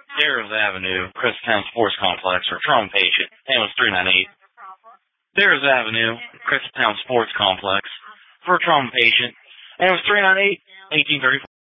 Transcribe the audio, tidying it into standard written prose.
Darrows Avenue, Crescenttown Sports Complex for trauma patient, ambulance 398. Darrows Avenue, Crescenttown Sports Complex for trauma patient, ambulance 398, 1834.